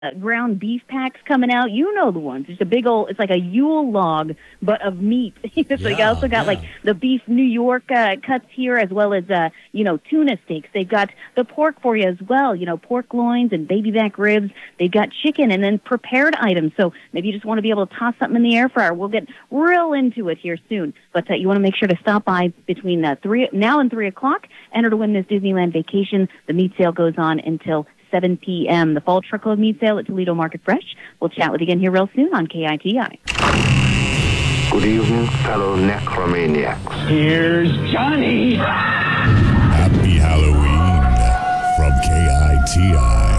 ground beef packs coming out. You know the ones. It's a big old. It's like a Yule log, but of meat. So you also got like the beef New York cuts here, as well as tuna steaks. They've got the pork for you as well. Pork loins and baby back ribs. They've got chicken and then prepared items. So maybe you just want to be able to toss something in the air fryer. We'll get real into it here soon. But you want to make sure to stop by between now and 3 o'clock. Enter to win this Disneyland vacation. The meat sale goes on until 7 p.m. The fall truckload meat sale at Toledo Market Fresh. We'll chat with you again here real soon on KITI. Good evening, fellow necromaniacs. Here's Johnny. Happy Halloween from KITI.